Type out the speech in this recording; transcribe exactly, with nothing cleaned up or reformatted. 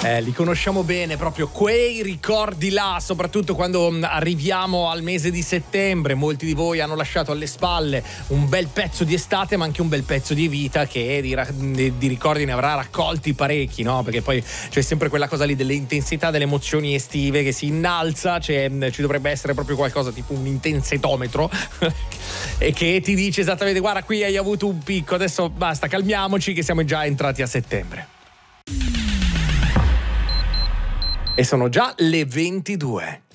Eh, li conosciamo bene, proprio quei ricordi là, soprattutto quando arriviamo al mese di settembre. Molti di voi hanno lasciato alle spalle un bel pezzo di estate, ma anche un bel pezzo di vita che di, di, di ricordi ne avrà raccolti parecchi, no? Perché poi c'è sempre quella cosa lì delle intensità delle emozioni estive che si innalza, cioè, ci dovrebbe essere proprio qualcosa tipo un intensitometro e che ti dice esattamente: guarda, qui hai avuto un picco, adesso basta, calmiamoci che siamo già entrati a settembre. E sono già le ventidue.